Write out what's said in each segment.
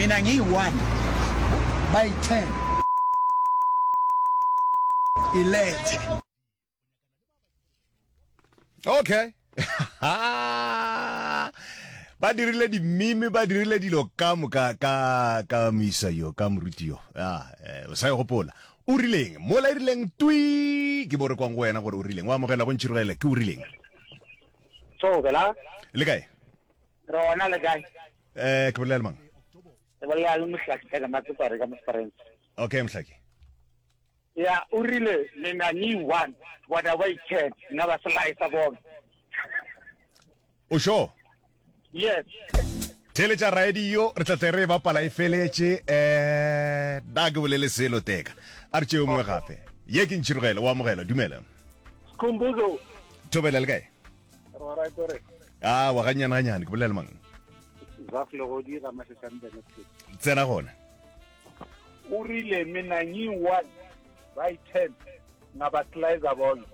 mina ngiyi-1 bayi-10 ilethe. Okay. Ba dirile di meme ba dirile dilo ka misa yo ka moruti yo. O sa go pola. O rileng, mola rileng tui ke bore kwang wena gore o rileng. Wa mogela go ntshirele ke o rileng. So, bela, Le kae? rona le kae? Ke bolela mang? Re bolela le Mohlaki ka Matsipare ka Mosparents. Okay, Mhlaki. Ya, o rile mina ngiyi-1 wona bayi-10 ngaba slice bona. O sho. Yes. Tele tsa radio re tla tere ba pala e feletse da ke bolele selo teka. A re tšeo mongwe gape. Ye ke ntshirele wa mogela dumela. Khumbuzo. Thobela le kae? Rora tore. Wa ganyana ke bolela mang? Zafle go dira masesantene tse. Tsena gona. O rile mina ngiyi-1 bayi-10 ngaba slice bona.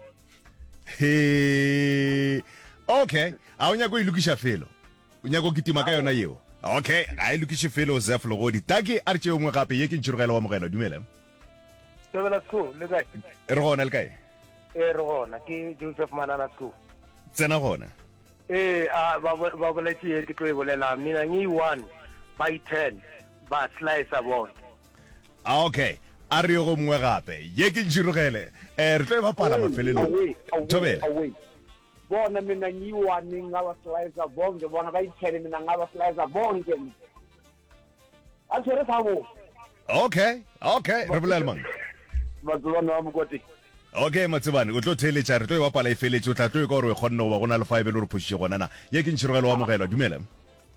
He. Okay, a o nyako ilukisha felo. O nyako kitima ka yona yeo. Okay, a ilukisha felo Zef Logodi. Taki a re tšeo mongwe gape ye ke ntshirele wa mogela dumela. Tebela tso le kae? Re gona le kae? Re gona ke Joseph Manana tso. Tsena gona. Ba boletse ke tlo e bolela mina ngiyi-1 bayi-10 ba slice bona. Okay. A re go mongwe gape ye ke ntshirele. Re tlo e bapala mafelelong. Thobela. Bona mina ngiyi-1 ngaba slice bonke bona bayi-10 mina ngaba slice bonke. Asere sabo. Okay, re bolela mang? Matsubane wa Mokoti. Okay, Matsubane, o tlo theletša re tlo e bapala e feletse o tla tlo e ka gore o kgonne go ba gona le 5 le re phositše gona na. Ye ke ntshirele wa mogela dumela.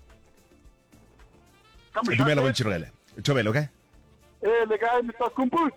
Dumela go ntshirele. Thobela, okay? Le kae Mr. Kumpus?